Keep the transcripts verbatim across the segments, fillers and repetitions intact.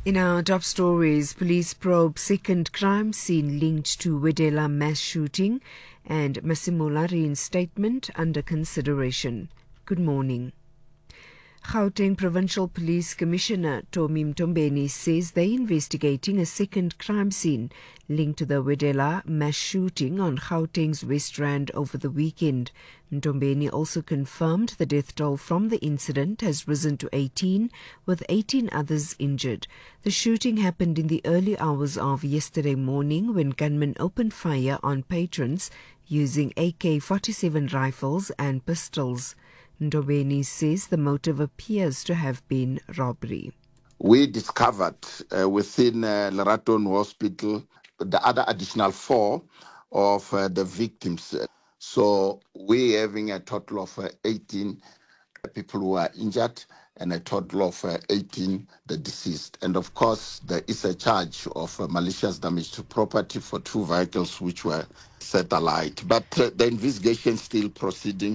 In our top stories, police probe second crime scene linked to Wedela mass shooting and Masemola reinstatement under consideration. Good morning. Gauteng Provincial Police Commissioner Tomi Mtombeni says they're investigating a second crime scene linked to the Wedela mass shooting on Gauteng's West Rand over the weekend. Mtombeni also confirmed the death toll from the incident has risen to eighteen, with eighteen others injured. The shooting happened in the early hours of yesterday morning when gunmen opened fire on patrons using A K forty-seven rifles and pistols. Ndobeni says the motive appears to have been robbery. We discovered uh, within uh, Leraton Hospital the other additional four of uh, the victims. So we're having a total of uh, eighteen people who are injured and a total of uh, eighteen the deceased. And of course, there is a charge of uh, malicious damage to property for two vehicles which were set alight. But uh, the investigation is still proceeding.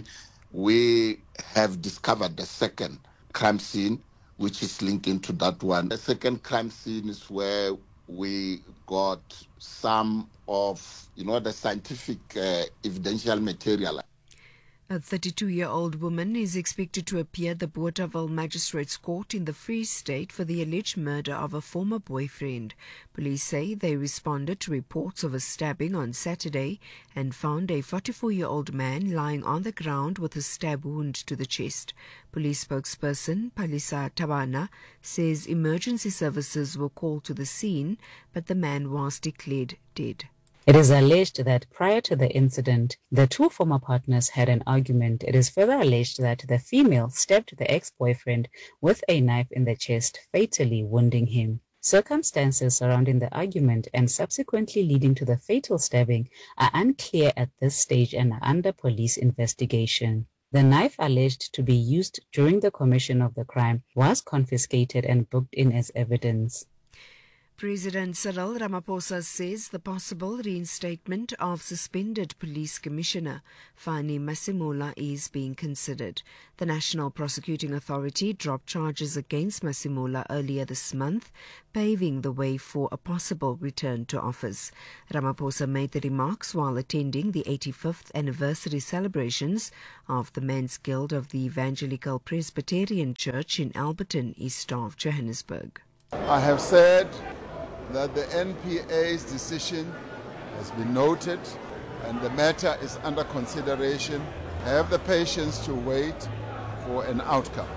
We have discovered the second crime scene, which is linking to that one. The second crime scene is where we got some of, you know, the scientific uh, evidential material. A thirty-two-year-old woman is expected to appear at the Bothaville Magistrates Court in the Free State for the alleged murder of a former boyfriend. Police say they responded to reports of a stabbing on Saturday and found a forty-four-year-old man lying on the ground with a stab wound to the chest. Police spokesperson Palisa Tabana says emergency services were called to the scene, but the man was declared dead. It is alleged that prior to the incident, the two former partners had an argument. It is further alleged that the female stabbed the ex-boyfriend with a knife in the chest, fatally wounding him. Circumstances surrounding the argument and subsequently leading to the fatal stabbing are unclear at this stage and are under police investigation. The knife alleged to be used during the commission of the crime was confiscated and booked in as evidence. President Cyril Ramaphosa says the possible reinstatement of suspended Police Commissioner Fani Masemola is being considered. The National Prosecuting Authority dropped charges against Masemola earlier this month, paving the way for a possible return to office. Ramaphosa made the remarks while attending the eighty-fifth anniversary celebrations of the Men's Guild of the Evangelical Presbyterian Church in Alberton, east of Johannesburg. I have said that the N P A's decision has been noted and the matter is under consideration. Have the patience to wait for an outcome.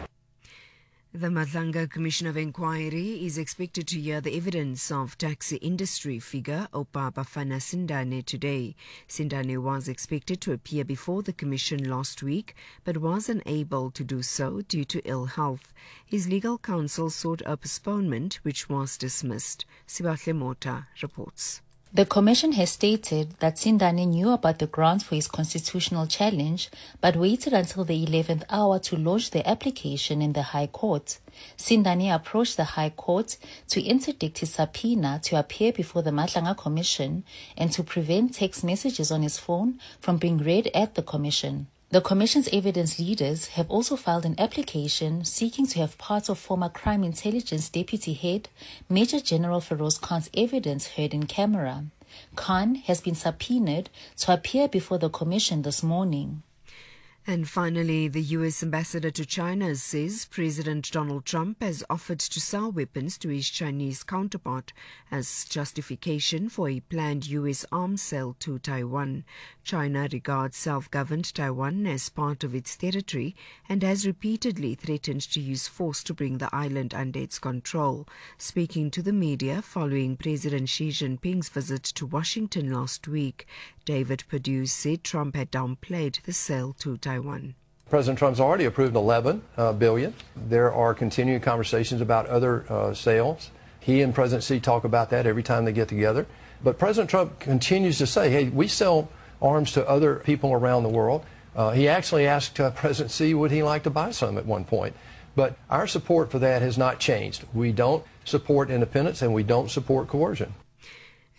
The Madlanga Commission of Inquiry is expected to hear the evidence of taxi industry figure Opa Bafana Sindane today. Sindane was expected to appear before the commission last week, but was unable to do so due to ill health. His legal counsel sought a postponement, which was dismissed. Sibahle Mota reports. The Commission has stated that Sindane knew about the grounds for his constitutional challenge, but waited until the eleventh hour to lodge the application in the High Court. Sindane approached the High Court to interdict his subpoena to appear before the Madlanga Commission and to prevent text messages on his phone from being read at the Commission. The Commission's evidence leaders have also filed an application seeking to have parts of former Crime Intelligence Deputy Head Major General Feroz Khan's evidence heard in camera. Khan has been subpoenaed to appear before the Commission this morning. And finally, the U S ambassador to China says President Donald Trump has offered to sell weapons to his Chinese counterpart as justification for a planned U S arms sale to Taiwan. China regards self-governed Taiwan as part of its territory and has repeatedly threatened to use force to bring the island under its control. Speaking to the media following President Xi Jinping's visit to Washington last week, David Perdue said Trump had downplayed the sale to Taiwan. President Trump's already approved eleven uh, billion. There are continuing conversations about other uh, sales. He and President Xi talk about that every time they get together. But President Trump continues to say, hey, we sell arms to other people around the world. Uh, he actually asked uh, President Xi would he like to buy some at one point. But our support for that has not changed. We don't support independence and we don't support coercion.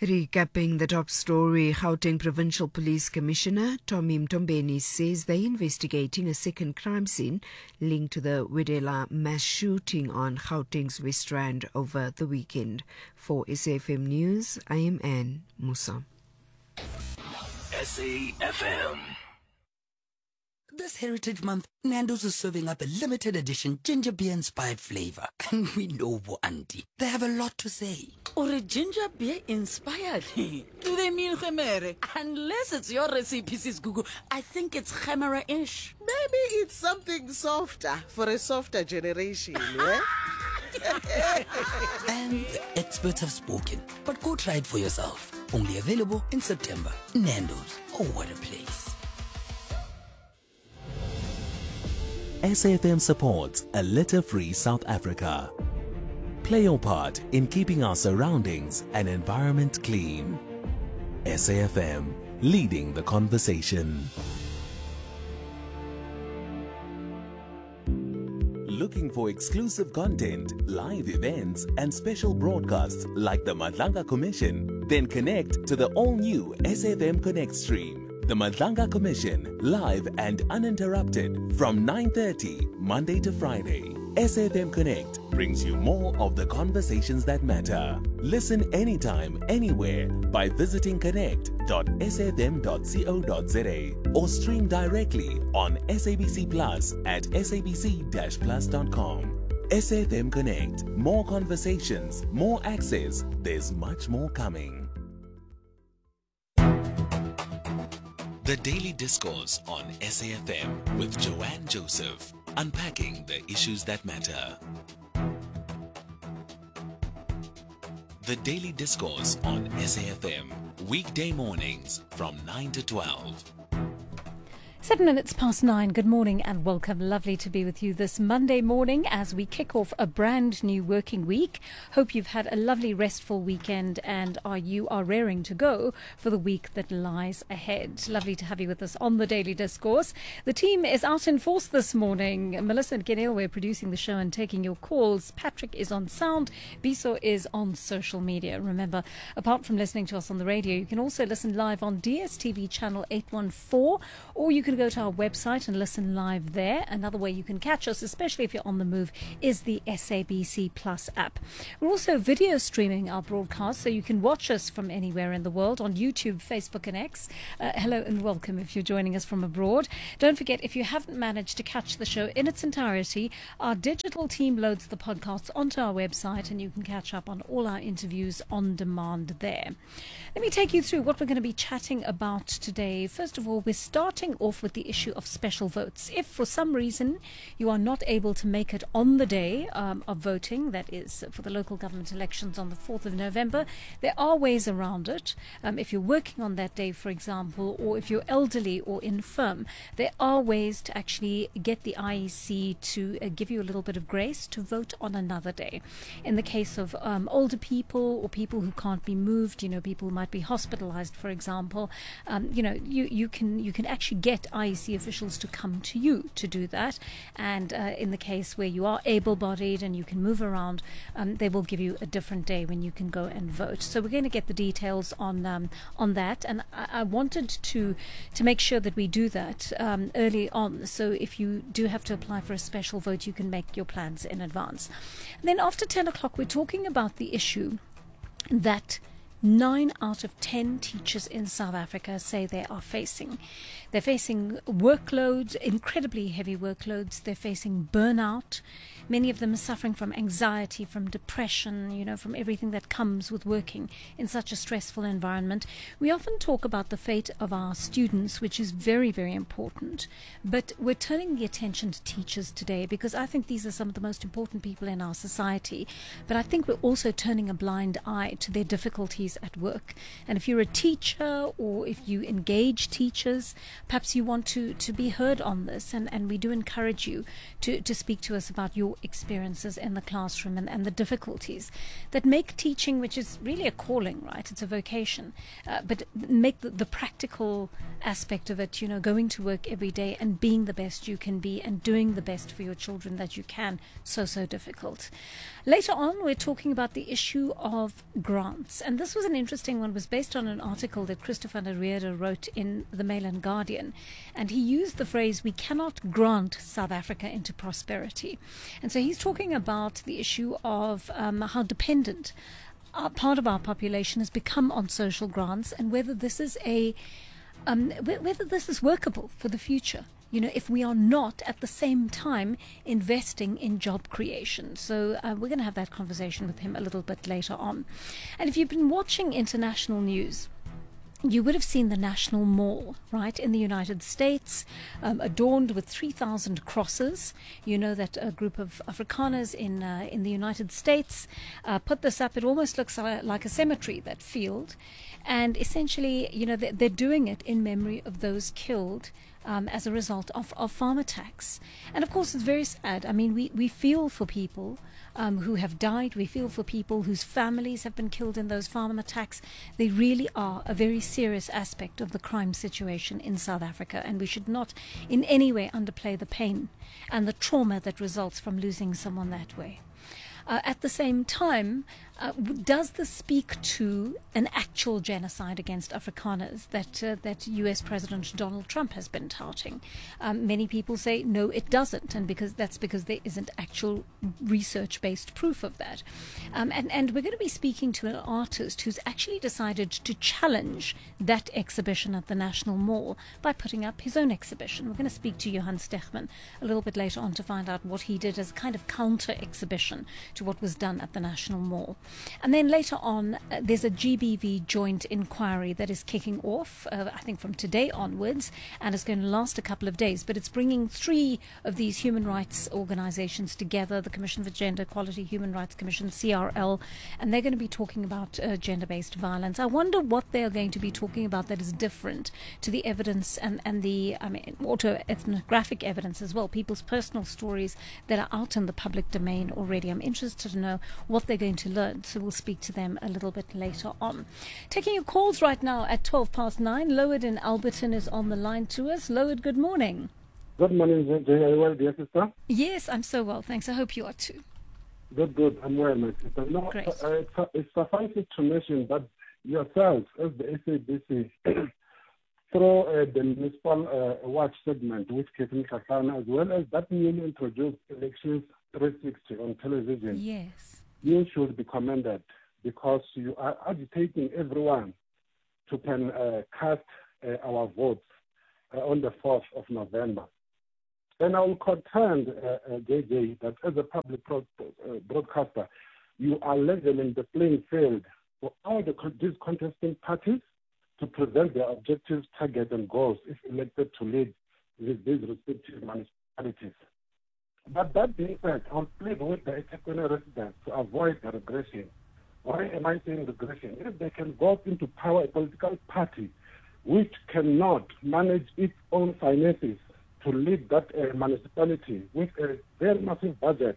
Recapping the top story, Gauteng Provincial Police Commissioner Tommy Mtombeni says they're investigating a second crime scene linked to the Wedela mass shooting on Gauteng's West Rand over the weekend. For S A F M News, I am Anne Musa. S A F M. This Heritage Month, Nando's is serving up a limited edition ginger beer inspired flavor. And we know Bo Auntie, they have a lot to say. Or a ginger beer inspired? Do they mean Khemere? Unless it's your recipe, Sis Gugu, I think it's Khemera-ish. Maybe it's something softer for a softer generation, yeah? And the experts have spoken, but go try it for yourself. Only available in September. Nando's, oh what a place. S A F M supports a litter-free South Africa. Play your part in keeping our surroundings and environment clean. S A F M, leading the conversation. Looking for exclusive content, live events, and special broadcasts like the Madlanga Commission? Then connect to the all-new S A F M Connect stream. The Madlanga Commission, live and uninterrupted from nine thirty Monday to Friday. S A F M Connect brings you more of the conversations that matter. Listen anytime, anywhere by visiting connect dot s a f m dot co dot z a or stream directly on S A B C Plus at s a b c dash plus dot com. S A F M Connect, more conversations, more access. There's much more coming. The Daily Discourse on S A F M with Joanne Joseph, unpacking the issues that matter. The Daily Discourse on S A F M, weekday mornings from nine to twelve. Seven minutes past nine. Good morning and welcome. Lovely to be with you this Monday morning as we kick off a brand new working week. Hope you've had a lovely restful weekend and are you are raring to go for the week that lies ahead. Lovely to have you with us on the Daily Discourse. The team is out in force this morning. Melissa and Genel, we're producing the show and taking your calls. Patrick is on sound. Biso is on social media. Remember, apart from listening to us on the radio, you can also listen live on D S T V channel eight one four, or you can go to our website and listen live there. Another way you can catch us, especially if you're on the move, is the S A B C Plus app. We're also video streaming our broadcast, so you can watch us from anywhere in the world on YouTube, Facebook and X. Uh, hello and welcome if you're joining us from abroad. Don't forget, if you haven't managed to catch the show in its entirety, our digital team loads the podcasts onto our website and you can catch up on all our interviews on demand there. Let me take you through what we're going to be chatting about today. First of all, we're starting off with the issue of special votes. If for some reason you are not able to make it on the day um, of voting, that is for the local government elections on the fourth of November, there are ways around it. Um, if you're working on that day, for example, or if you're elderly or infirm, there are ways to actually get the I E C to uh, give you a little bit of grace to vote on another day. In the case of um, older people or people who can't be moved, you know, people who might be hospitalized, for example, um, you know, you, you can you can actually get I E C officials to come to you to do that. And uh, in the case where you are able-bodied and you can move around, um, they will give you a different day when you can go and vote. So we're going to get the details on um, on that. And I, I wanted to to make sure that we do that um, early on. So if you do have to apply for a special vote, you can make your plans in advance. And then after ten o'clock, we're talking about the issue that Nine out of ten teachers in South Africa say they are facing. They're facing workloads, incredibly heavy workloads. They're facing burnout. Many of them are suffering from anxiety, from depression, you know, from everything that comes with working in such a stressful environment. We often talk about the fate of our students, which is very, very important. But we're turning the attention to teachers today because I think these are some of the most important people in our society. But I think we're also turning a blind eye to their difficulties at work. And if you're a teacher or if you engage teachers, perhaps you want to, to be heard on this. And, and we do encourage you to, to speak to us about your experiences in the classroom and, and the difficulties that make teaching, which is really a calling, right? It's a vocation, uh, but make the, the practical aspect of it, you know, going to work every day and being the best you can be and doing the best for your children that you can, so, so difficult. Later on, we're talking about the issue of grants. And this was was an interesting one. It was based on an article that Christopher Nariera wrote in the Mail and Guardian, and he used the phrase, "We cannot grant South Africa into prosperity." And so he's talking about the issue of um, how dependent uh, part of our population has become on social grants, and whether this is a um, whether this is workable for the future. You know, if we are not at the same time investing in job creation. So uh, we're going to have that conversation with him a little bit later on. And if you've been watching international news, you would have seen the National Mall, right, in the United States, um, adorned with three thousand crosses. You know that a group of Afrikaners in uh, in the United States uh, put this up. It almost looks like a cemetery, that field. And essentially, you know, they're, they're doing it in memory of those killed Um, as a result of, of farm attacks. And of course, it's very sad. I mean, we, we feel for people um, who have died. We feel for people whose families have been killed in those farm attacks. They really are a very serious aspect of the crime situation in South Africa, and we should not in any way underplay the pain and the trauma that results from losing someone that way. Uh, at the same time, uh, does this speak to an actual genocide against Afrikaners that uh, that U S President Donald Trump has been touting? Um, many people say no, it doesn't, and because that's because there isn't actual research-based proof of that. Um, and and we're going to be speaking to an artist who's actually decided to challenge that exhibition at the National Mall by putting up his own exhibition. We're going to speak to Johan Stegman a little bit later on to find out what he did as a kind of counter exhibition to what was done at the National Mall. And then later on, uh, there's a G B V joint inquiry that is kicking off, uh, I think from today onwards, and it's going to last a couple of days. But it's bringing three of these human rights organizations together, the Commission for Gender Equality, Human Rights Commission, C R L, and they're going to be talking about uh, gender-based violence. I wonder what they're going to be talking about that is different to the evidence and, and the I mean, autoethnographic evidence as well, people's personal stories that are out in the public domain already. I'm interested to know what they're going to learn, so we'll speak to them a little bit later on. Taking your calls right now at twelve past nine. Lowered in Alberton is on the line to us. Lowered, good morning. Good morning, Jay. Are you well, dear sister? Yes, I'm so well, thanks. I hope you are too. Good, good. I'm well, my sister. No, Great. Uh, it's, it's suffices to mention that yourselves, as the S A B C, through uh, the municipal uh, watch segment with Catherine Kasana, as well as that newly introduced Elections three sixty on television, yes, you should be commended because you are agitating everyone to can uh, cast uh, our votes uh, on the fourth of November. And I will contend, uh, uh, J J, that as a public pro- uh, broadcaster, you are leveling the playing field for all the con- these contesting parties to present their objectives, targets, and goals if elected to lead these, these respective municipalities. But that being said, I'll plead with the eThekwini residents to avoid the regression. Why am I saying regression? If they can go into power, a political party which cannot manage its own finances to lead that uh, municipality with a very massive budget,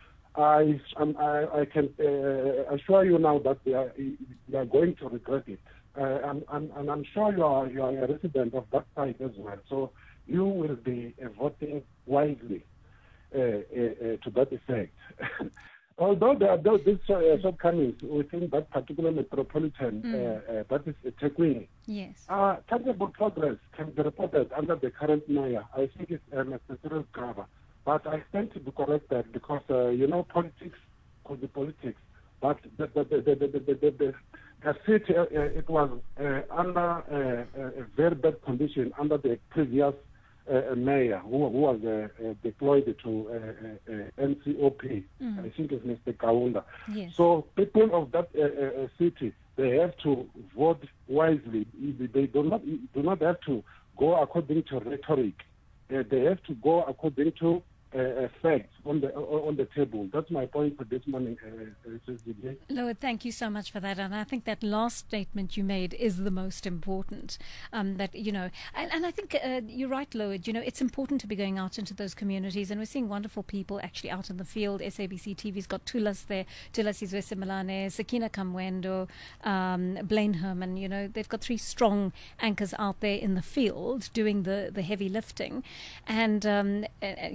I, um, I, I can uh, assure you now that they are, they are going to regret it. Uh, and, and, and I'm sure you are, you are a resident of that side as well. So you will be uh, voting wisely. Uh, uh, uh, to that effect. Although there are those these uh, shortcomings within that particular metropolitan, mm. uh, uh, that is eThekwini. Yes. Uh, tangible progress can be reported under the current mayor. I think it's uh, Mister Cyril Grabber. But I stand to be corrected because, uh, you know, politics could be politics. But the, the, the, the, the, the, the, the, the city, uh, it was uh, under uh, a very bad condition under the previous Uh, a mayor who, who was uh, uh, deployed to uh, uh, uh, N C O P. Mm. I think it's Mister Kaunda. Yes. So people of that uh, uh, city, they have to vote wisely. They do not do not have to go according to rhetoric. Uh, they have to go according to uh, facts on the on the table. That's my point for this morning, uh, uh, Lowered, thank you so much for that. And I think that last statement you made is the most important. Um, that, you know, and, and I think uh, you're right, Lowered. You know, it's important to be going out into those communities, and we're seeing wonderful people actually out in the field. S A B C T V's got Tulas there, Tulas Izwesimilane, Sakina Kamwendo, um, Blaine Herman. You know, they've got three strong anchors out there in the field doing the, the heavy lifting. And, um, uh, you know,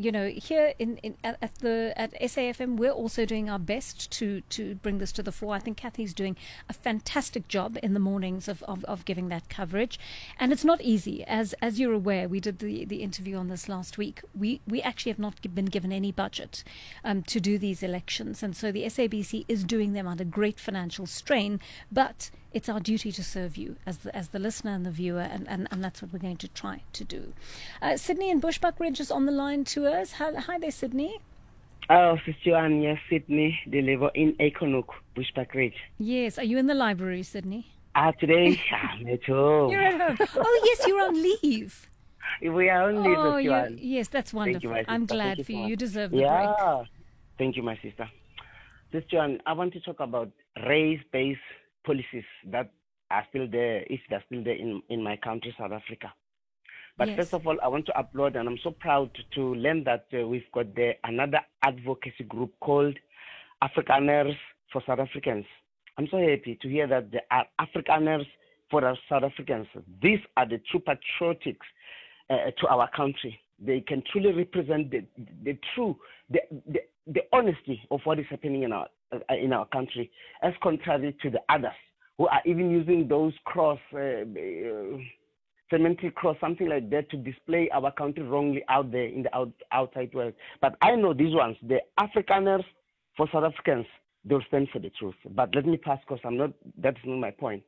here in, in at, at the at S A F M, we're also doing our best to to bring this to the fore. I think Kathy's doing a fantastic job in the mornings of, of, of giving that coverage, and it's not easy. As as you're aware, we did the, the interview on this last week. We we actually have not been given any budget um, to do these elections, and so the S A B C is doing them under great financial strain, but it's our duty to serve you as the, as the listener and the viewer, and, and, and that's what we're going to try to do. Uh, Sydney and Bushbuckridge is on the line to us. Hi, hi there, Sydney. Oh, Sister Anne, yes, Sydney, they live in Econoc, Bushbuckridge. Yes, are you in the library, Sydney? Ah, today, I'm at home. You're at home. Oh, yes, you're on leave. We are on leave, oh, Sister Anne. Yes, that's wonderful. You, I'm glad you for you. So you deserve the yeah. break. Yeah, thank you, my sister. Sister Anne, I want to talk about race-based policies that are still there, if they're still there in, in my country, South Africa. But yes. First of all, I want to applaud, and I'm so proud to, to learn that uh, we've got the, another advocacy group called Afrikaners for South Africans. I'm so happy to hear that there are Afrikaners for our South Africans. These are the true patriotics uh, to our country. They can truly represent the, the true, the, the, the honesty of what is happening in our, uh, in our country, as contrary to the others who are even using those cross, uh, uh, cemetery cross, something like that, to display our country wrongly out there in the out, outside world. But I know these ones, the Afrikaners for South Africans, they'll stand for the truth. But let me pass, because I'm not, that's not my point.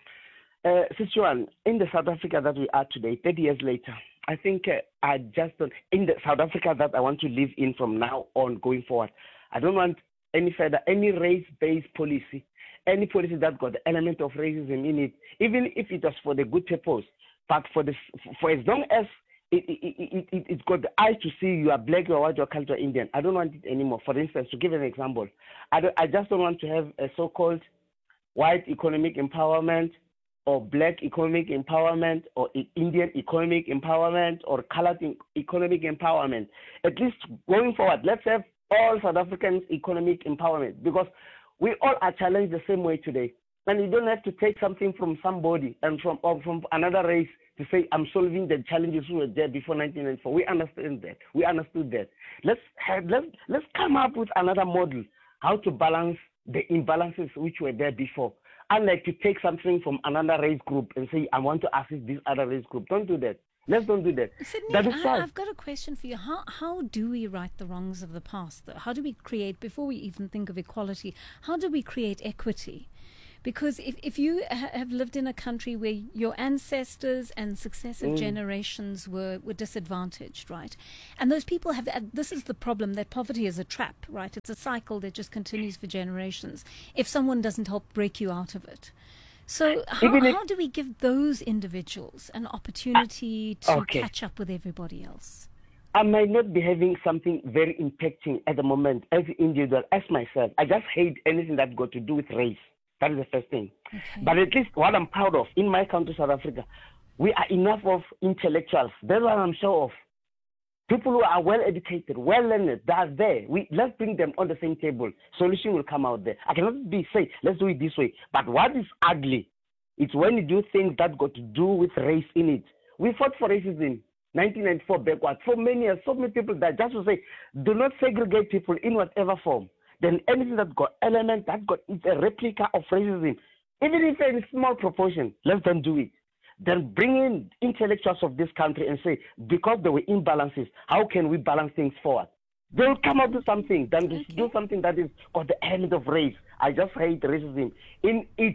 Uh, Sister Anne, in the South Africa that we are today, thirty years later, I think uh, I just don't, in the South Africa that I want to live in from now on going forward, I don't want any further, any race-based policy, any policy that got the element of racism in it, even if it was for the good purpose, but for the for as long as it it, it, it, it got the eye to see you are black, you are white, you are cultural Indian, I don't want it anymore. For instance, to give an example, I, don't, I just don't want to have a so-called white economic empowerment, or black economic empowerment, or Indian economic empowerment, or colored economic empowerment. At least going forward, let's have all South Africans economic empowerment, because we all are challenged the same way today. And you don't have to take something from somebody and from or from another race to say, I'm solving the challenges who were there before nineteen ninety-four. We understand that. We understood that. Let's have, let's let's come up with another model, how to balance the imbalances which were there before. Unlike to take something from another race group and say, I want to assist this other race group. Don't do that. Let's don't do that. Sydney, that is I, I've got a question for you. How how do we right the wrongs of the past? Though? How do we create, before we even think of equality, how do we create equity? Because if, if you ha- have lived in a country where your ancestors and successive mm. generations were, were disadvantaged, right? And those people have, uh, this is the problem, that poverty is a trap, right? It's a cycle that just continues for generations if someone doesn't help break you out of it. So how, if, how do we give those individuals an opportunity to okay. catch up with everybody else? I might not be having something very impacting at the moment as an individual, as myself. I just hate anything that got to do with race. That is the first thing. Okay. But at least what I'm proud of, in my country, South Africa, we are enough of intellectuals. That's what I'm sure of. People who are well-educated, well-learned, they are there. We, let's bring them on the same table. Solution will come out there. I cannot be say, let's do it this way. But what is ugly, it's when you do things that got to do with race in it. We fought for racism, nineteen ninety-four backwards. For many years, so many people that just to say, do not segregate people in whatever form. Then anything that got element, that got, it's a replica of racism. Even if it's in small proportion, let's then do it. Then bring in intellectuals of this country and say, because there were imbalances, how can we balance things forward? They'll come up with something, then okay. do something that is got the element of race. I just hate racism in its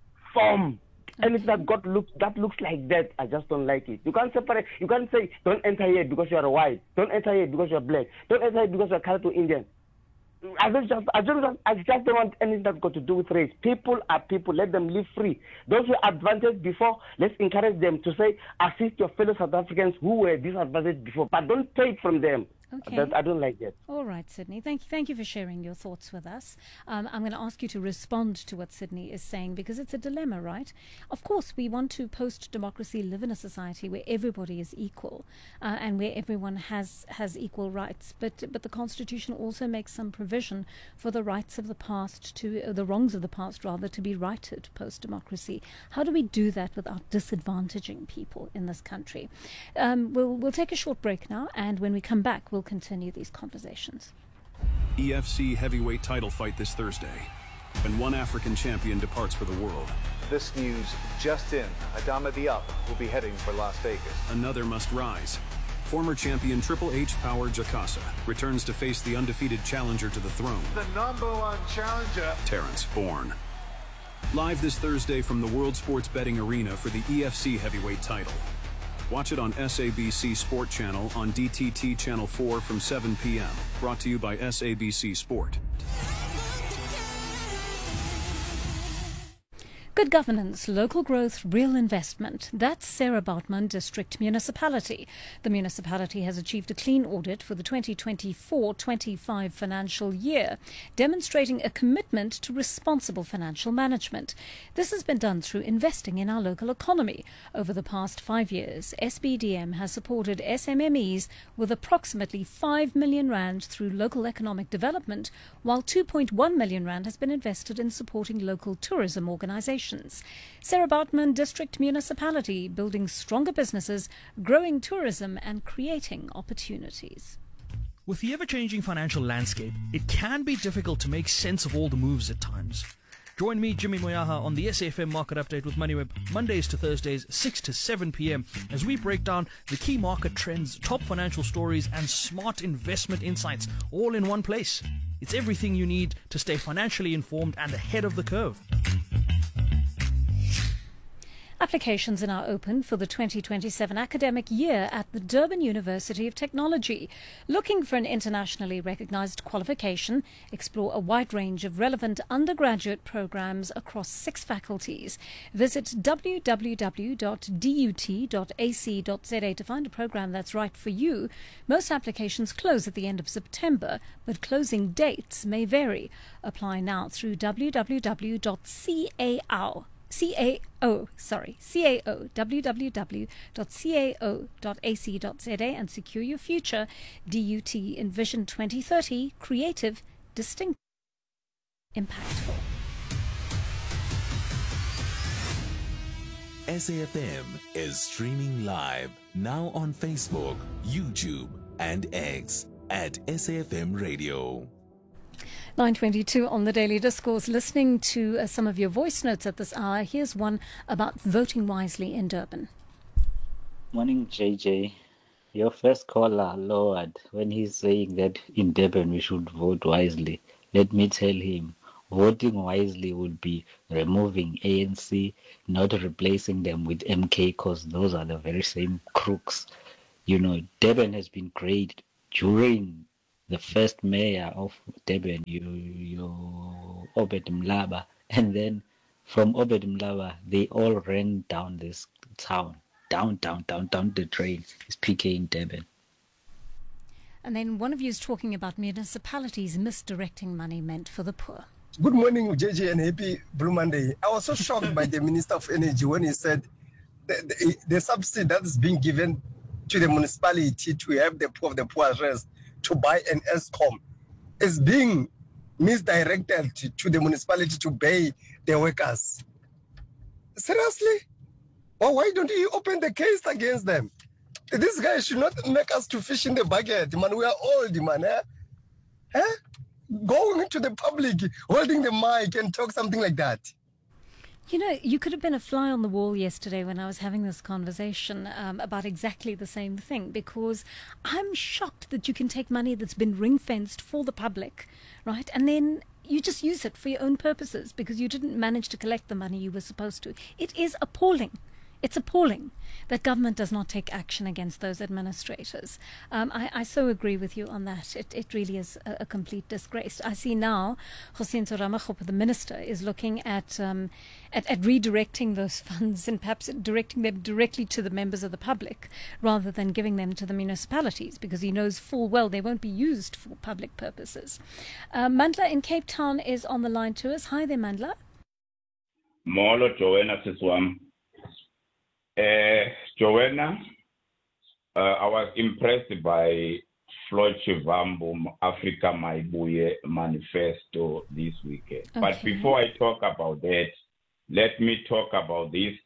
form. Okay. Anything that got look that looks like that, I just don't like it. You can't separate. You can't say, don't enter here because you are white. Don't enter here because you are black. Don't enter here because you are colored Indian. I just, I just, I just don't want anything that's got to do with race. People are people. Let them live free. Those who are advantaged before, let's encourage them to say, assist your fellow South Africans who were disadvantaged before, but don't take from them. Okay. That, I don't like that. All right, Sydney. Thank you. Thank you for sharing your thoughts with us. Um, I'm going to ask you to respond to what Sydney is saying, because it's a dilemma, right? Of course, we want to post-democracy live in a society where everybody is equal uh, and where everyone has has equal rights. But but the Constitution also makes some provision for the rights of the past to uh, the wrongs of the past, rather, to be righted post-democracy. How do we do that without disadvantaging people in this country? Um, we'll we'll take a short break now, and when we come back, we'll continue these conversations. E F C heavyweight title fight this Thursday, and one African champion departs for the world. This news just in. Adama Diop will be heading for Las Vegas. Another must rise. Former champion Triple H Power Jakasa returns to face the undefeated challenger to the throne, The number one challenger. Terrence Bourne. Live this Thursday from the World Sports Betting Arena for the E F C heavyweight title. Watch it on S A B C Sport Channel on D T T Channel four from seven p.m. Brought to you by S A B C Sport. Good governance, local growth, real investment. That's Sarah Baartman District Municipality. The municipality has achieved a clean audit for the twenty twenty-four twenty-five financial year, demonstrating a commitment to responsible financial management. This has been done through investing in our local economy. Over the past five years, S B D M has supported S M M Es with approximately five million rand through local economic development, while two point one million rand has been invested in supporting local tourism organizations. Sarah Baartman District Municipality, building stronger businesses, growing tourism and creating opportunities. With the ever-changing financial landscape, it can be difficult to make sense of all the moves at times. Join me, Jimmy Moyaha, on the S A F M Market Update with MoneyWeb, Mondays to Thursdays, six to seven p.m, as we break down the key market trends, top financial stories, and smart investment insights, all in one place. It's everything you need to stay financially informed and ahead of the curve. Applications are now open for the twenty twenty-seven academic year at the Durban University of Technology. Looking for an internationally recognized qualification, explore a wide range of relevant undergraduate programs across six faculties. Visit w w w dot d u t dot a c dot z a to find a program that's right for you. Most applications close at the end of September, but closing dates may vary. Apply now through w w w dot cao CAO, sorry, CAO, w w w dot cao dot a c dot z a and secure your future. D U T Envision twenty thirty, creative, distinct, impactful. S A F M is streaming live now on Facebook, YouTube, and X at S A F M Radio. nine twenty-two on the Daily Discourse. Listening to uh, some of your voice notes at this hour. Here's one about voting wisely in Durban. Morning, J J. Your first caller, Lord, when he's saying that in Durban we should vote wisely, let me tell him, voting wisely would be removing A N C, not replacing them with M K, because those are the very same crooks. You know, Durban has been great during the first mayor of Durban, you, you Obed Mlaba, and then from Obed Mlaba, they all ran down this town, down, down, down, down the drain. It's P K in Durban. And then one of you is talking about municipalities misdirecting money meant for the poor. Good morning, J J, and happy Blue Monday. I was so shocked by the Minister of Energy when he said the, the, the subsidy that is being given to the municipality to help the poor of the poor rest to buy an ESCOM is being misdirected to, to the municipality to pay the workers. Seriously? Well, why don't you open the case against them? This guy should not make us to fish in the bucket, man. We are old, man. Eh? Eh? Going to the public, holding the mic and talk something like that. You know, you could have been a fly on the wall yesterday when I was having this conversation um, about exactly the same thing, because I'm shocked that you can take money that's been ring-fenced for the public, right, and then you just use it for your own purposes because you didn't manage to collect the money you were supposed to. It is appalling. It's appalling that government does not take action against those administrators. Um, I, I so agree with you on that. It, it really is a, a complete disgrace. I see now Jacinto Ramakgopa, the minister, is looking at, um, at at redirecting those funds and perhaps directing them directly to the members of the public rather than giving them to the municipalities, because he knows full well they won't be used for public purposes. Uh, Mandla in Cape Town is on the line to us. Hi there, Mandla. Molo Joanna Siswam. Uh, Joanna, uh, I was impressed by Floyd Shivambu Africa Maibuye manifesto this weekend. Okay. But before I talk about that, let me talk about these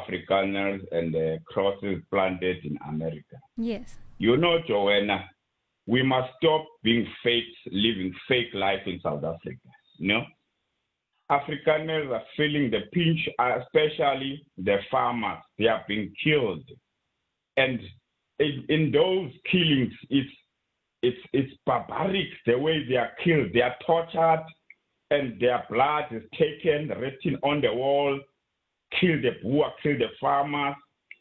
Afrikaners and the crosses planted in America. Yes. You know, Joanna, we must stop being fake, living fake life in South Africa. You know, Afrikaners are feeling the pinch, especially the farmers. They are being killed, and in, in those killings, it's it's it's barbaric the way they are killed. They are tortured, and their blood is taken, written on the wall. Kill the Boer, kill the farmers,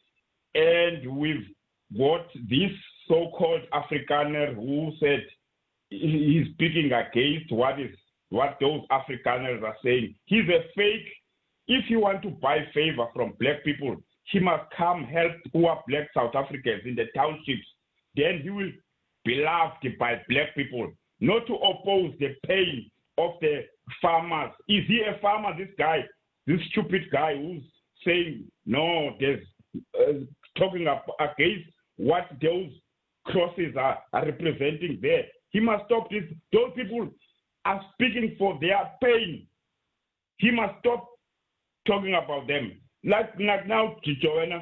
and we've got this so-called Afrikaner who said he's speaking against what is what those Afrikaners are saying. He's a fake. If you want to buy favor from black people, he must come help poor black South Africans in the townships. Then he will be loved by black people, not to oppose the pain of the farmers. Is he a farmer, this guy, this stupid guy who's saying, no, there's uh, talking up against what those crosses are, are representing there. He must stop this. Those people are speaking for their pain. He must stop talking about them. Like, like now, Joanna,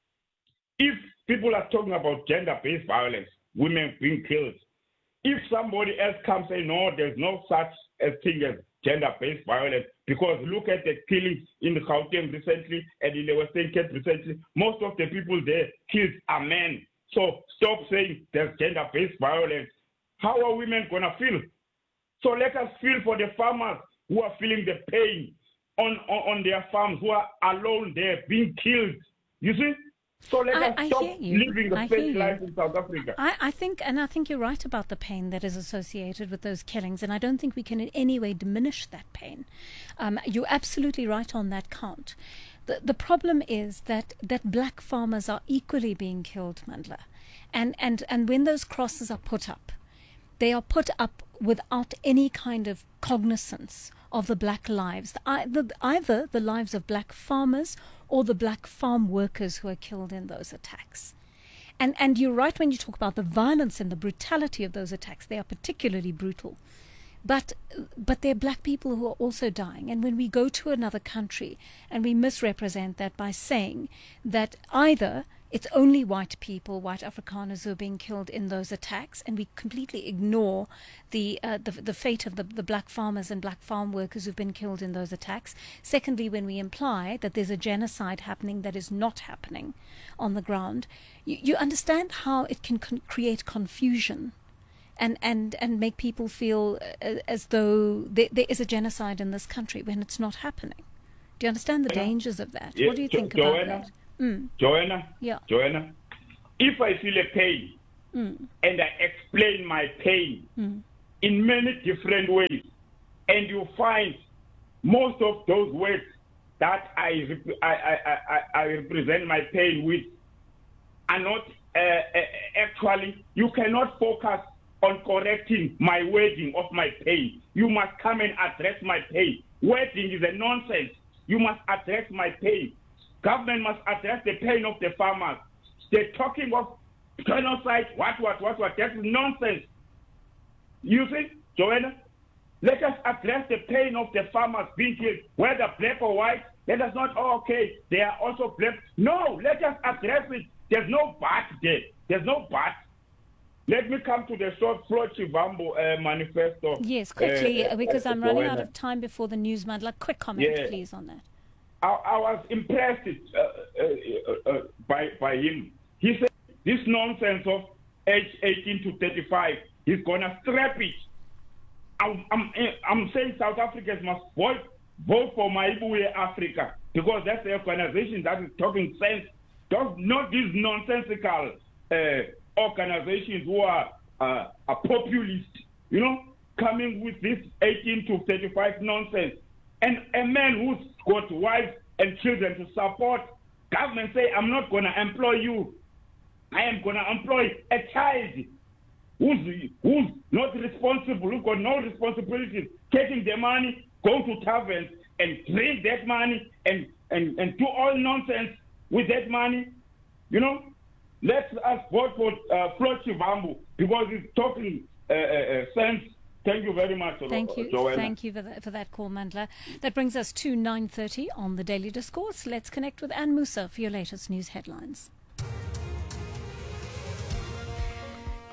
if people are talking about gender-based violence, women being killed, if somebody else comes and say, no, there's no such a thing as gender-based violence, because look at the killings in the Gauteng recently and in the Western Cape recently, most of the people there killed are men. So stop saying there's gender-based violence. How are women going to feel? So let us feel for the farmers who are feeling the pain on, on, on their farms, who are alone there being killed. You see? So let I, us I stop hear you. living the I fake hear you. life in South Africa. I, I think, and I think you're right about the pain that is associated with those killings, and I don't think we can in any way diminish that pain. Um, you're absolutely right on that count. The, the problem is that, that black farmers are equally being killed, Mandla. And, and, and when those crosses are put up, they are put up without any kind of cognizance of the black lives, either, either the lives of black farmers or the black farm workers who are killed in those attacks. And and you're right when you talk about the violence and the brutality of those attacks. They are particularly brutal. But but they're black people who are also dying. And when we go to another country and we misrepresent that by saying that either it's only white people, white Afrikaners who are being killed in those attacks, and we completely ignore the uh, the, the fate of the, the black farmers and black farm workers who've been killed in those attacks. Secondly, when we imply that there's a genocide happening that is not happening on the ground, you, you understand how it can con- create confusion and, and, and make people feel uh, as though there, there is a genocide in this country when it's not happening. Do you understand the dangers of that? Yeah, what do you Jo- think Joanna, about that? Mm. Joanna, Yeah. Joanna, if I feel a pain Mm. and I explain my pain Mm. in many different ways, and you find most of those words that I rep- I, I, I, I represent my pain with are not uh, uh, actually, you cannot focus on correcting my wording of my pain. You must come and address my pain. Wording is a nonsense. You must address my pain. Government must address the pain of the farmers. They're talking of genocide, what, what, what, what. That's nonsense. You see, Joanna? Let us address the pain of the farmers being killed, whether black or white. Let us not, oh, okay, they are also black. No, let us address it. There's no but there. There's no but. Let me come to the short Floyd Shivambu uh, manifesto. Yes, quickly, uh, because uh, I'm running out Joanna. of time before the news, Mandla. Quick comment, Yeah. please, on that. I, I was impressed uh, uh, uh, uh, by by him. He said this nonsense of age eighteen to thirty-five, he's gonna scrap it. I'm, I'm, I'm saying South Africans must vote vote for Maibuye Africa, because that's the organization that is talking sense. Don't, not these nonsensical uh, organizations who are uh, are populist, you know, coming with this eighteen to thirty-five nonsense. And a man who's got wives and children to support, government say, I'm not going to employ you. I am going to employ a child who's, who's not responsible, who's got no responsibilities, taking the money, go to taverns and drink that money and, and, and do all nonsense with that money. You know, let us vote for uh, Floyd Shivambu, because he's talking uh, uh, sense. Thank you very much, Thank you. Joanna. Thank you for, the, for that call, Mandla. That brings us to nine thirty on the Daily Discourse. Let's connect with Anne Musa for your latest news headlines.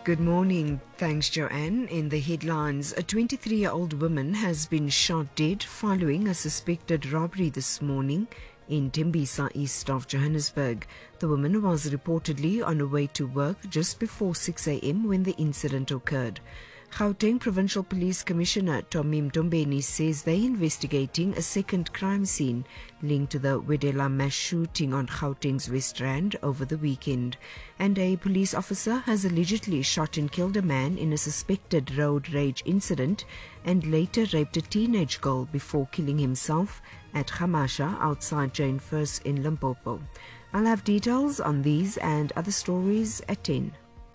Good morning. Thanks, Joanne. In the headlines, a twenty-three-year-old woman has been shot dead following a suspected robbery this morning in Tembisa, east of Johannesburg. The woman was reportedly on her way to work just before six a.m. when the incident occurred. Gauteng Provincial Police Commissioner Tommy Mtombeni says they're investigating a second crime scene linked to the Wedela mass shooting on Gauteng's West Rand over the weekend. And a police officer has allegedly shot and killed a man in a suspected road rage incident and later raped a teenage girl before killing himself at Khamasha outside Jane First in Limpopo. I'll have details on these and other stories at ten.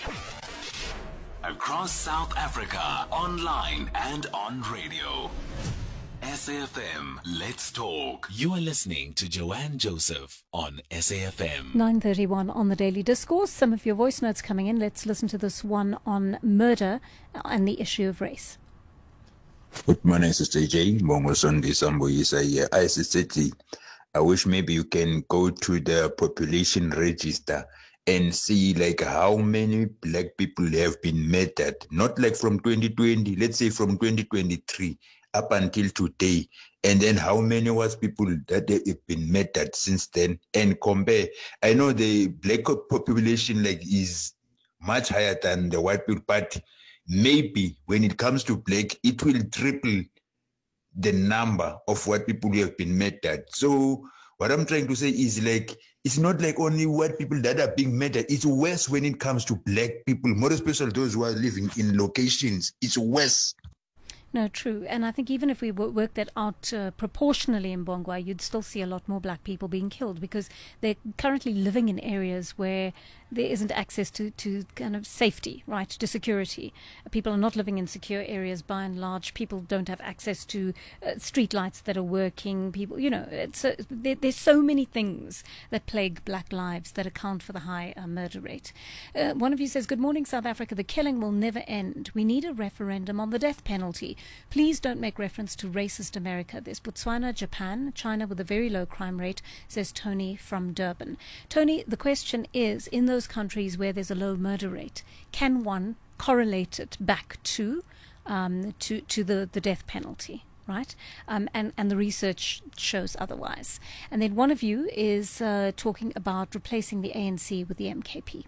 Across South Africa, online and on radio. S A F M, let's talk. You are listening to Joanne Joseph on S A F M. nine thirty-one on the Daily Discourse. Some of your voice notes coming in. Let's listen to this one on murder and the issue of race. Good morning, Sister J. Mongo Sunday Samboyisa here. I Sister T. I wish maybe you can go to the population register and see like how many black people have been murdered, not like from twenty twenty, let's say from twenty twenty-three up until today, and then how many was people that have been murdered since then, and compare. I know the black population like is much higher than the white people, but maybe when it comes to black, it will triple the number of white people who have been murdered. So what I'm trying to say is like, it's not like only white people that are being murdered. It's worse when it comes to black people, more especially those who are living in locations. It's worse. No, true. And I think even if we work that out uh, proportionally in Bongwa, you'd still see a lot more black people being killed because they're currently living in areas where there isn't access to, to kind of safety, right, to security. People are not living in secure areas by and large. People don't have access to uh, street lights that are working. People, you know, it's a, there, there's so many things that plague black lives that account for the high uh, murder rate. Uh, one of you says, good morning, South Africa. The killing will never end. We need a referendum on the death penalty. Please don't make reference to racist America. There's Botswana, Japan, China with a very low crime rate, says Tony from Durban. Tony, the question is, in those countries where there's a low murder rate, can one correlate it back to um, to, to the, the death penalty? Right? Um, and, and the research shows otherwise. And then one of you is uh, talking about replacing the A N C with the M K P.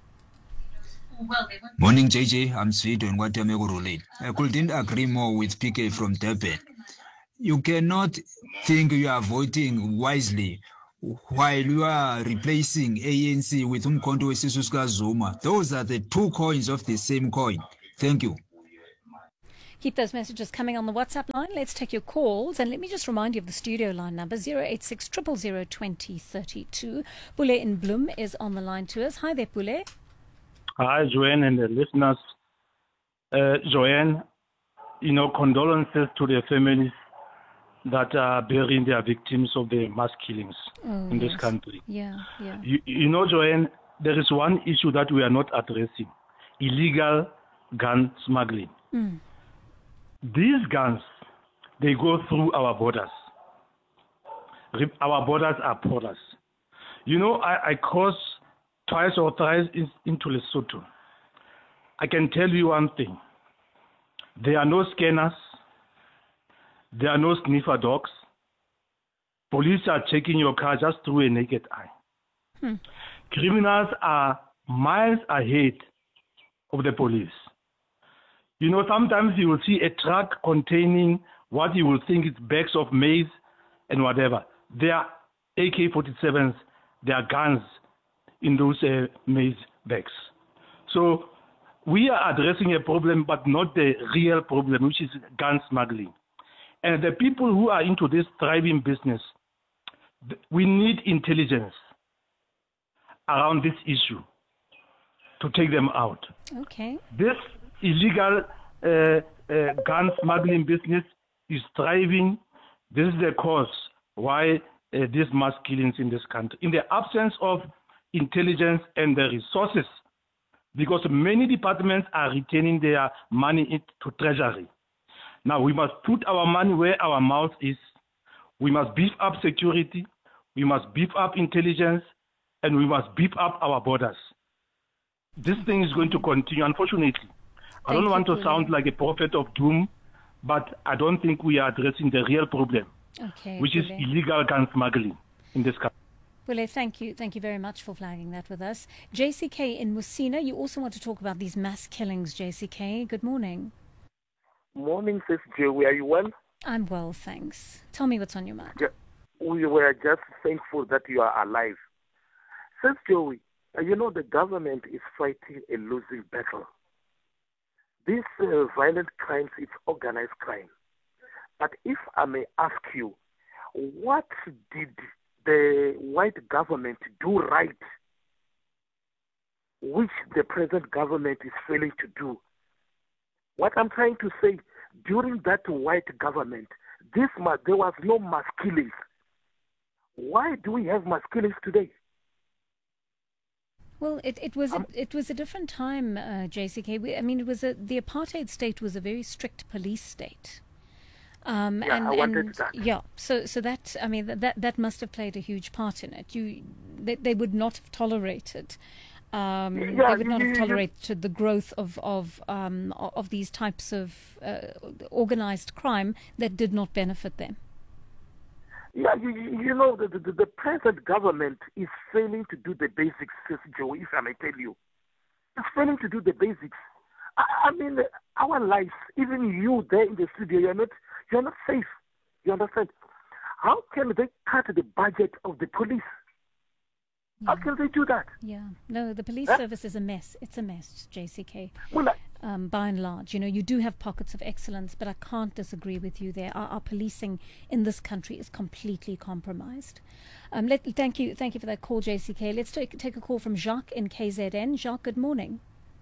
Morning, J J. I'm Sweet and Guatemala. I couldn't agree more with P K from Durban. You cannot think you are voting wisely while you are replacing A N C with Umkhonto weSizwe Zuma. Those are the two coins of the same coin. Thank you. Keep those messages coming on the WhatsApp line. Let's take your calls. And let me just remind you of the studio line number, zero eight six, zero zero zero, two zero three two. Pule in Bloem is on the line to us. Hi there, Pule. Hi, Joanne and the listeners. Uh, Joanne, you know, condolences to the families that are burying their victims of the mass killings oh, in yes. this country. Yeah, yeah. You, you know, Joanne, there is one issue that we are not addressing, illegal gun smuggling. Mm. These guns, they go through our borders. Our borders are porous. You know, I, I crossed twice or thrice in, into Lesotho. I can tell you one thing. There are no scanners. There are no sniffer dogs. Police are checking your car just through a naked eye. Hmm. Criminals are miles ahead of the police. You know, sometimes you will see a truck containing what you will think is bags of maize and whatever. There are A K forty-sevens, there are guns in those uh, maize bags. So we are addressing a problem, but not the real problem, which is gun smuggling. And the people who are into this thriving business, we need intelligence around this issue to take them out. Okay. This illegal uh, uh, gun smuggling business is thriving. This is the cause why uh, these mass killings in this country. In the absence of intelligence and the resources, because many departments are retaining their money into treasury. Now we must put our money where our mouth is. We must beef up security. We must beef up intelligence, and we must beef up our borders. this thing is going to continue, unfortunately. I don't Thank want you, to sound like a prophet of doom, but I don't think we are addressing the real problem, Okay, which is Pule. illegal gun smuggling in this country. Pule, thank you. Thank you very much for flagging that with us. J C K in Musina, you also want to talk about these mass killings, J C K. Good morning. Morning, Sis Joey. Are you well? I'm well, thanks. Tell me what's on your mind. Yeah, we were just thankful that you are alive. Sis Joey, uh, you know the government is fighting a losing battle. These uh, violent crimes, it's organized crime. But if I may ask you, what did the white government do right, which the present government is failing to do? What I'm trying to say, during that white government, this ma- there was no mass killings. Why do we have mass killings today? Well, it, it was a, it was a different time, uh, J C K. We, I mean, it was a, the apartheid state was a very strict police state. Um, Yeah, and, I wanted and that. yeah, so so that I mean that that must have played a huge part in it. You they, they would not have tolerated. Um, Yeah, they would not you- have you- tolerated the growth of of um, o- of these types of uh, organized crime that did not benefit them. Yeah, you, you you know, the, the, the present government is failing to do the basics, Sis Joe, if I may tell you. It's failing to do the basics. I, I mean, our lives, even you there in the studio, you're not, you're not safe. You understand? How can they cut the budget of the police? How can they do that? Yeah, no, the police Huh? service is a mess. It's a mess, J C K. Well, I- um, by and large, you know, you do have pockets of excellence, but I can't disagree with you there. Our, our policing in this country is completely compromised. Um, let, thank you, thank you for that call, J C K. Let's take take a call from Jacques in K Z N. Jacques, good morning.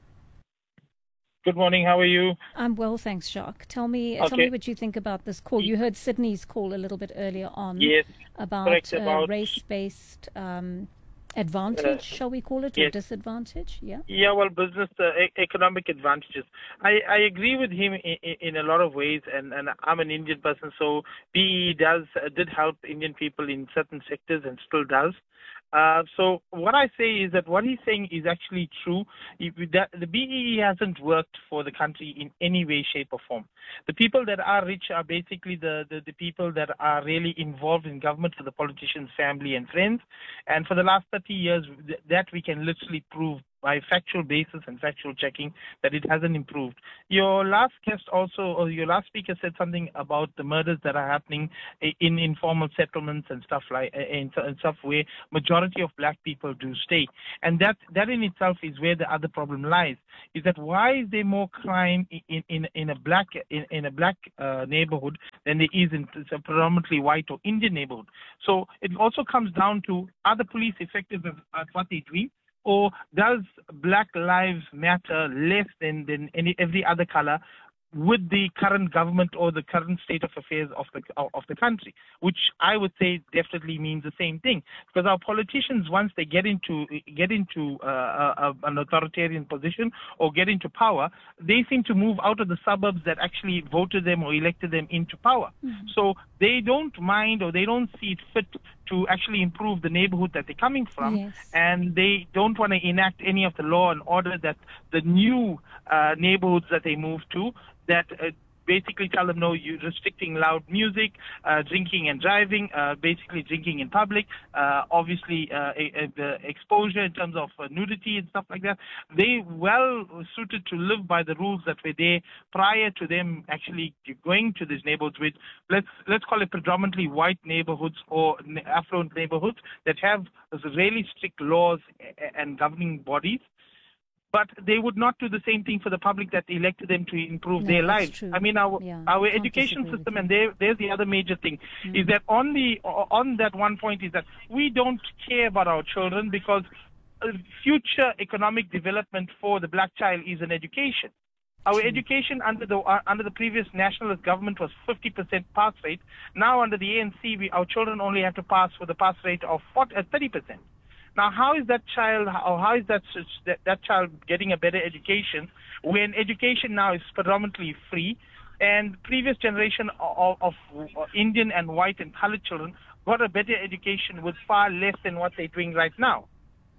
Good morning. How are you? I'm well, thanks, Jacques. Tell me, tell Okay. me what you think about this call. You heard Sydney's call a little bit earlier on. Yes, about, correct, uh, about- race-based um, advantage, Uh, shall we call it, or yes. disadvantage? Yeah. Yeah, well, business uh, e- economic advantages. I, I agree with him in, in a lot of ways, and, and I'm an Indian person, so B E E does uh, did help Indian people in certain sectors and still does. Uh, so what I say is that what he's saying is actually true. If that, the B E E hasn't worked for the country in any way, shape, or form. The people that are rich are basically the, the, the people that are really involved in government, for the politicians, family, and friends. And for the last thirty years, th- that we can literally prove by factual basis and factual checking that it hasn't improved. Your last guest also, or your last speaker said something about the murders that are happening i- in informal settlements and stuff like, in, in stuff where majority of black people do stay. And that, that in itself is where the other problem lies, is that why is there more crime in, in, in a black, in, in a black uh, neighborhood than there is in a predominantly white or Indian neighborhood? So it also comes down to, are the police effective at, at what they're doing? Or does Black Lives Matter less than, than any every other color with the current government or the current state of affairs of the of the country, which I would say definitely means the same thing, because our politicians, once they get into get into uh, a, an authoritarian position or get into power, they seem to move out of the suburbs that actually voted them or elected them into power. Mm-hmm. So they don't mind, or they don't see it fit to actually improve the neighborhood that they're coming from, Yes. and they don't want to enact any of the law and order that the new uh, neighborhoods that they move to, that uh, basically tell them, no, you're restricting loud music, uh, drinking and driving, uh, basically drinking in public, uh, obviously uh, a, a, the exposure in terms of uh, nudity and stuff like that. They well suited to live by the rules that were there prior to them actually going to these neighborhoods, with let's let's call it predominantly white neighborhoods or affluent neighborhoods that have really strict laws and governing bodies. But they would not do the same thing for the public that elected them to improve No, their that's lives. true. I mean, our Yeah, our can't education disagree with system, and there, there's the other major thing, Mm. is that on the on that one point is that we don't care about our children, because uh, future economic development for the black child is an education. Our education under the uh, under the previous nationalist government was fifty percent pass rate. Now under the A N C, we, our children only have to pass with a pass rate of thirty percent. Now, how is that child, or how is that, that that child getting a better education when education now is predominantly free, and previous generation of, of Indian and white and colored children got a better education with far less than what they're doing right now?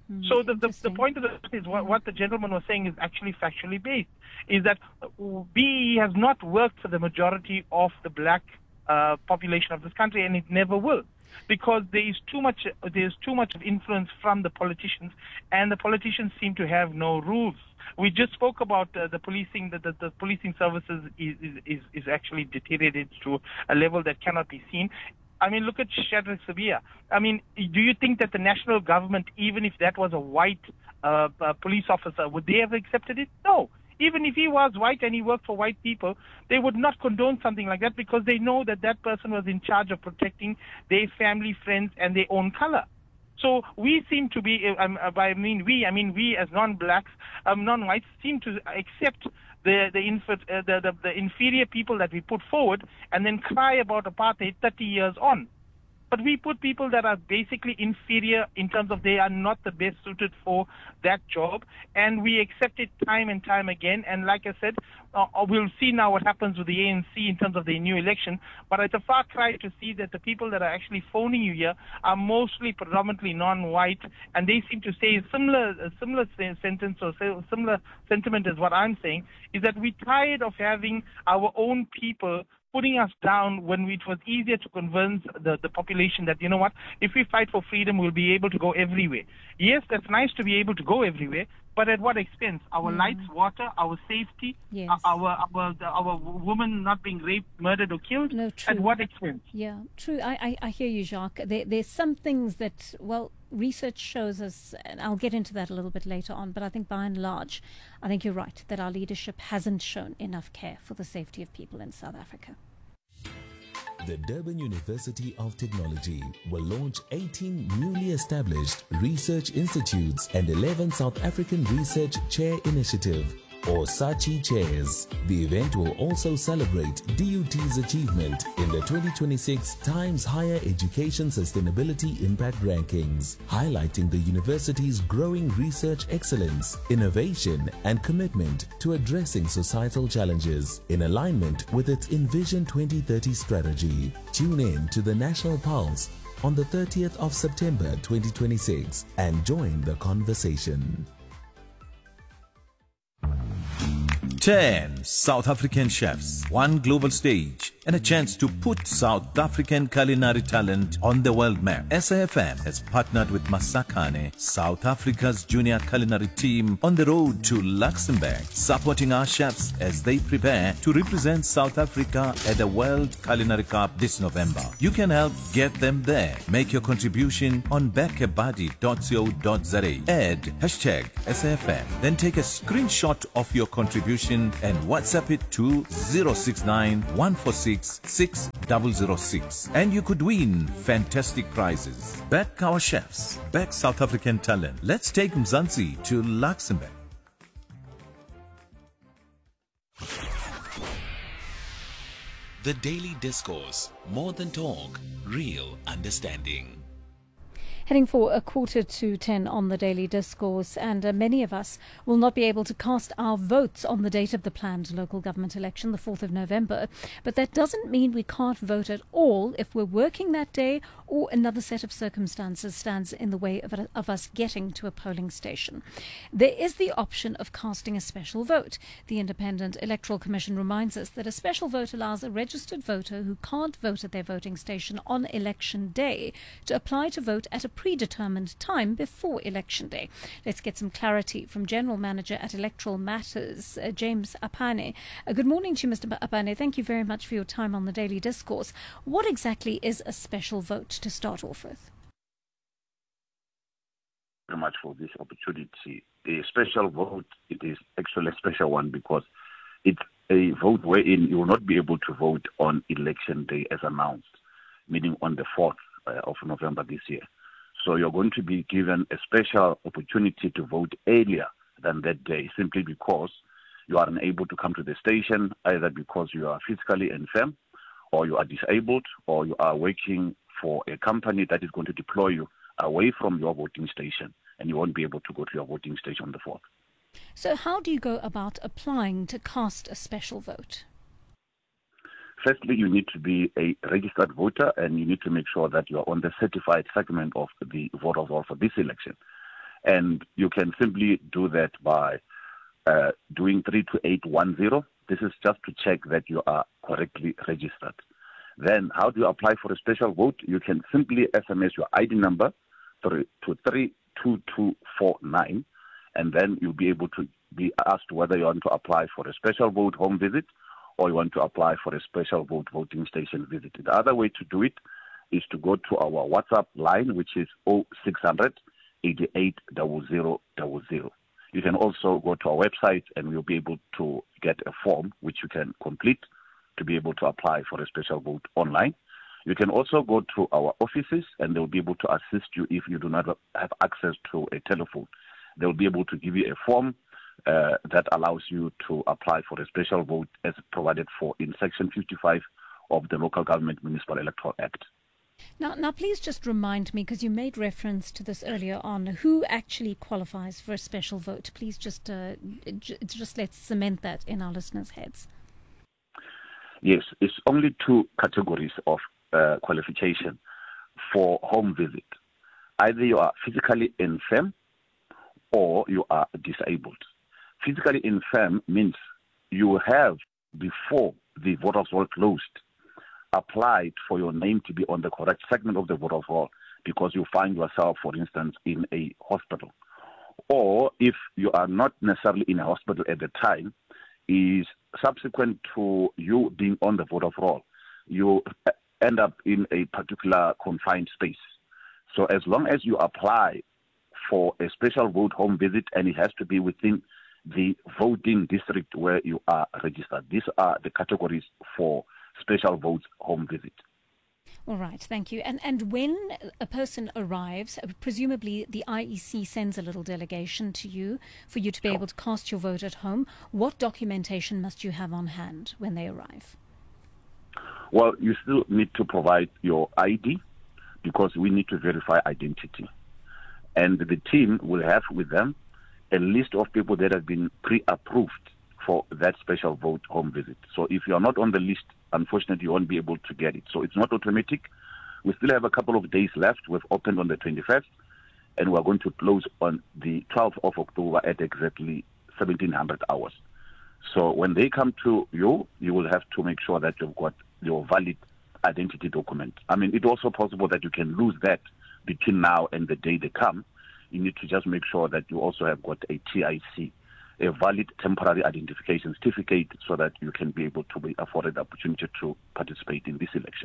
Mm, so the, the the point of this is what, what the gentleman was saying is actually factually based. Is that B E E has not worked for the majority of the black uh, population of this country, and it never will, because there is too much there's too much influence from the politicians, and the politicians seem to have no rules. We just spoke about uh, the policing. The, the, the policing services is, is is actually deteriorated to a level that cannot be seen. I mean, look at Shadrack Sibiya. I mean, do you think that the national government, even if that was a white uh, uh, police officer, would they have accepted it? No. Even if he was white and he worked for white people, they would not condone something like that, because they know that that person was in charge of protecting their family, friends, and their own color. So we seem to be, um, I mean we, I mean we as non-blacks, um, non-whites, seem to accept the the, inf- uh, the the the inferior people that we put forward, and then cry about apartheid thirty years on. But we put people that are basically inferior in terms of they are not the best suited for that job, and we accept it time and time again. And like I said, uh, we'll see now what happens with the A N C in terms of the new election. But it's a far cry to see that the people that are actually phoning you here are mostly predominantly non-white, and they seem to say a similar, a similar sentence or similar sentiment as what I'm saying, is that we're tired of having our own people putting us down when it was easier to convince the, the population that, you know what, if we fight for freedom, we'll be able to go everywhere. Yes, that's nice to be able to go everywhere, but at what expense? Our mm. lights, water, our safety, yes. our our our women not being raped, murdered, or killed? No, true. At what expense? Yeah, true. I, I, I hear you, Jacques. There, there's some things that, well, research shows us, and I'll get into that a little bit later on, but I think by and large, I think you're right, that our leadership hasn't shown enough care for the safety of people in South Africa. The Durban University of Technology will launch eighteen newly established research institutes and eleven South African Research Chair Initiative, or SACHI chairs. The event will also celebrate D U T's achievement in the twenty twenty-six Times Higher Education Sustainability Impact Rankings, highlighting the university's growing research excellence, innovation, and commitment to addressing societal challenges in alignment with its Envision twenty thirty strategy. Tune in to the National Pulse on the thirtieth of September twenty twenty-six and join the conversation. ten South African chefs, one global stage, and a chance to put South African culinary talent on the world map. S A F M has partnered with Masakane, South Africa's junior culinary team, on the road to Luxembourg, supporting our chefs as they prepare to represent South Africa at the World Culinary Cup this November. You can help get them there. Make your contribution on bekebadi dot co dot za. Add hashtag S A F M. Then take a screenshot of your contribution and WhatsApp it to zero six nine, one four six, six zero zero six. And you could win fantastic prizes. Back our chefs. Back South African talent. Let's take Mzansi to Luxembourg. The Daily Discourse. More than talk. Real understanding. Heading for a quarter to ten on the Daily Discourse, and uh, many of us will not be able to cast our votes on the date of the planned local government election, the fourth of November. But that doesn't mean we can't vote at all if we're working that day or another set of circumstances stands in the way of, of us getting to a polling station. There is the option of casting a special vote. The Independent Electoral Commission reminds us that a special vote allows a registered voter who can't vote at their voting station on election day to apply to vote at a predetermined time before election day. Let's get some clarity from General Manager at Electoral Matters, uh, James Apane. Uh, good morning to you, Mister Apane. Thank you very much for your time on the Daily Discourse. What exactly is a special vote to start off with? Very much for this opportunity. A special vote, it is actually a special one because it's a vote wherein you will not be able to vote on election day as announced, meaning on the fourth uh, of November this year. So you're going to be given a special opportunity to vote earlier than that day, simply because you are unable to come to the station, either because you are physically infirm, or you are disabled, or you are working for a company that is going to deploy you away from your voting station, and you won't be able to go to your voting station on the fourth. So how do you go about applying to cast a special vote? Firstly, you need to be a registered voter, and you need to make sure that you are on the certified segment of the voter roll for this election. And you can simply do that by uh, doing three two eight one zero. This is just to check that you are correctly registered. Then how do you apply for a special vote? You can simply S M S your I D number to three two two four nine, and then you'll be able to be asked whether you want to apply for a special vote home visit or you want to apply for a special vote voting station visit. The other way to do it is to go to our WhatsApp line, which is oh six hundred, eighty-eight, zero zero zero zero. You can also go to our website and we'll be able to get a form which you can complete to be able to apply for a special vote online. You can also go to our offices and they'll be able to assist you if you do not have access to a telephone. They'll be able to give you a form uh, that allows you to apply for a special vote as provided for in Section fifty-five of the Local Government Municipal Electoral Act. Now, now, please just remind me, because you made reference to this earlier on, who actually qualifies for a special vote. Please just uh, j- just let's cement that in our listeners' heads. Yes, it's only two categories of uh, qualification for home visit. Either you are physically infirm or you are disabled. Physically infirm means you have, before the voters roll closed, applied for your name to be on the correct segment of the voters roll because you find yourself, for instance, in a hospital. Or if you are not necessarily in a hospital at the time, is subsequent to you being on the voters roll, you end up in a particular confined space. So as long as you apply for a special vote home visit, and it has to be within the voting district where you are registered. These are the categories for special votes home visit. All right, thank you. And and when a person arrives, presumably the I E C sends a little delegation to you for you to be able to cast your vote at home. What documentation must you have on hand when they arrive? Well, you still need to provide your I D because we need to verify identity. And the team will have with them a list of people that have been pre-approved for that special vote home visit. So if you are not on the list, unfortunately, you won't be able to get it. So it's not automatic. We still have a couple of days left. We've opened on the twenty-first, and we're going to close on the twelfth of October at exactly seventeen hundred hours. So when they come to you, you will have to make sure that you've got your valid identity document. I mean, it's also possible that you can lose that between now and the day they come. You need to just make sure that you also have got a T I C, a valid temporary identification certificate, so that you can be able to be afforded the opportunity to participate in this election.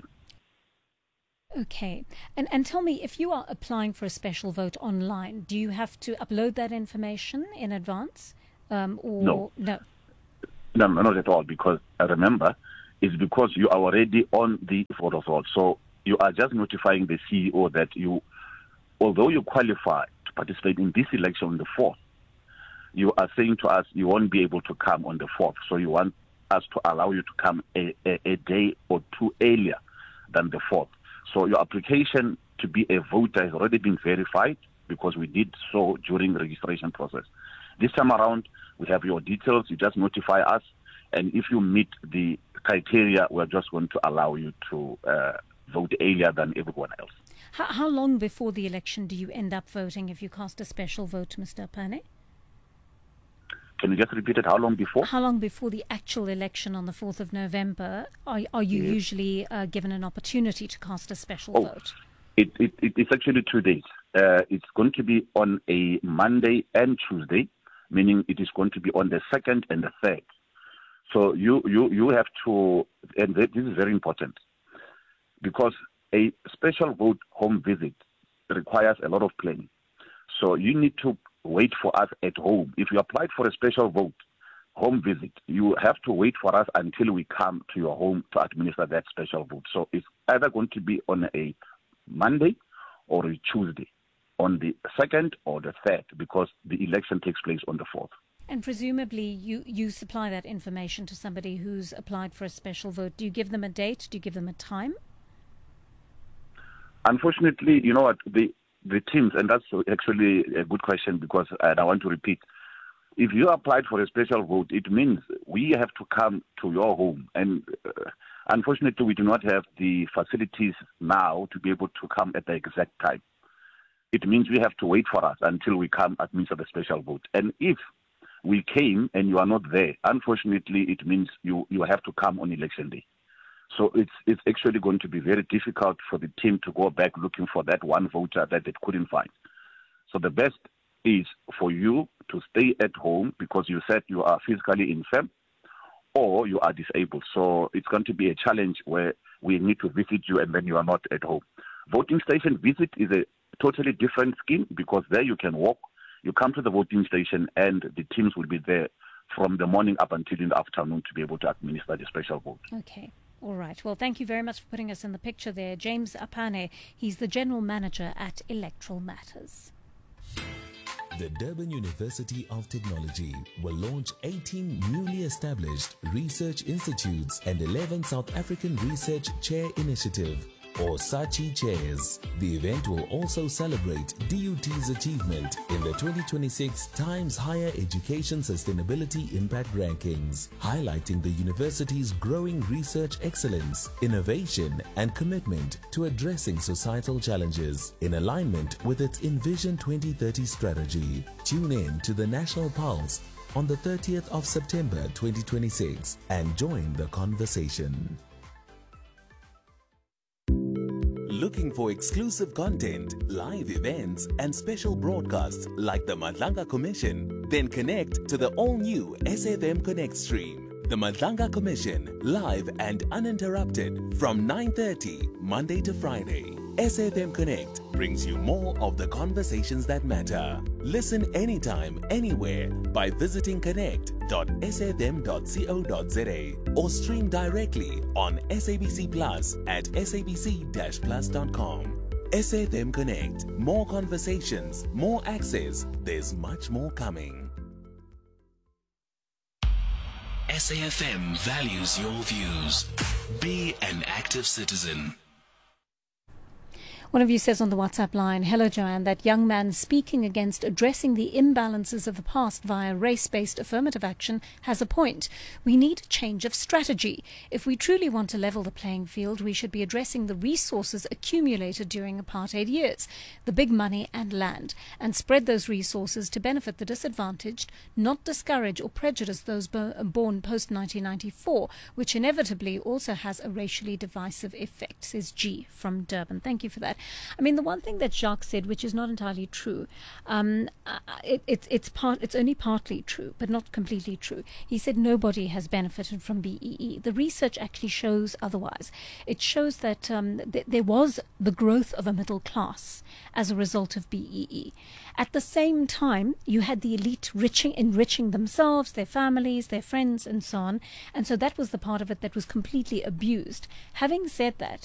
Okay. And and tell me, if you are applying for a special vote online, do you have to upload that information in advance? Um, or no. no? No, not at all, because uh, remember, it's because you are already on the voters roll. So you are just notifying the C E O that you, although you qualify to participate in this election on the fourth, you are saying to us you won't be able to come on the fourth. So you want us to allow you to come a, a, a day or two earlier than the fourth. So your application to be a voter has already been verified because we did so during the registration process. This time around, we have your details. You just notify us. And if you meet the criteria, we're just going to allow you to uh, vote earlier than everyone else. How, how long before the election do you end up voting if you cast a special vote, Mister Pane? Can you just repeat it? How long before? How long before the actual election on the fourth of November are, are you yes. usually uh, given an opportunity to cast a special oh, vote? It, it, it, it's actually two days. Uh, it's going to be on a Monday and Tuesday, meaning it is going to be on the second and the third. So you, you, you have to, and this is very important, because a special vote home visit requires a lot of planning. So you need to wait for us at home. If you applied for a special vote home visit, you have to wait for us until we come to your home to administer that special vote. So it's either going to be on a Monday or a Tuesday, on the second or the third, because the election takes place on the fourth. And presumably you, you supply that information to somebody who's applied for a special vote. Do you give them a date? Do you give them a time? Unfortunately, you know what, the the teams, and that's actually a good question, because and I want to repeat, if you applied for a special vote, it means we have to come to your home. And uh, unfortunately, we do not have the facilities now to be able to come at the exact time. it means we have to wait for us until we come administer the special vote. And if we came and you are not there, unfortunately, it means you, you have to come on election day. So it's it's actually going to be very difficult for the team to go back looking for that one voter that they couldn't find. So the best is for you to stay at home because you said you are physically infirm or you are disabled. So it's going to be a challenge where we need to visit you and then you are not at home. Voting station visit is a totally different scheme because there you can walk, you come to the voting station and the teams will be there from the morning up until in the afternoon to be able to administer the special vote. Okay. All right. Well, thank you very much for putting us in the picture there. James Apane, he's the General Manager at Electoral Matters. The Durban University of Technology will launch eighteen newly established research institutes and eleven South African Research Chair Initiative, or SACHI chairs. The event will also celebrate D U T's achievement in the twenty twenty-six Times Higher Education Sustainability Impact Rankings, highlighting the university's growing research excellence, innovation, and commitment to addressing societal challenges in alignment with its Envision twenty thirty strategy. Tune in to the National Pulse on the thirtieth of September twenty twenty-six and join the conversation. Looking for exclusive content, live events, and special broadcasts like the Madlanga Commission? Then connect to the all-new S F M Connect stream. The Madlanga Commission, live and uninterrupted from nine thirty, Monday to Friday. S F M Connect brings you more of the conversations that matter. Listen anytime, anywhere by visiting connect dot s f m dot co dot z a or stream directly on S A B C Plus at s a b c dash plus dot com. S F M Connect. More conversations, more access. There's much more coming. S A F M values your views. Be an active citizen. One of you says on the WhatsApp line, hello Joanne, that young man speaking against addressing the imbalances of the past via race-based affirmative action has a point. We need a change of strategy. If we truly want to level the playing field, we should be addressing the resources accumulated during apartheid years, the big money and land, and spread those resources to benefit the disadvantaged, not discourage or prejudice those bo- born post nineteen ninety-four, which inevitably also has a racially divisive effect, says G from Durban. Thank you for that. I mean, the one thing that Jacques said, which is not entirely true, um, uh, it, it, it's part, it's only partly true, but not completely true. He said nobody has benefited from B E E. The research actually shows otherwise. It shows that um, th- there was the growth of a middle class as a result of B E E. At the same time, you had the elite riching, enriching themselves, their families, their friends, and so on. And so that was the part of it that was completely abused. Having said that,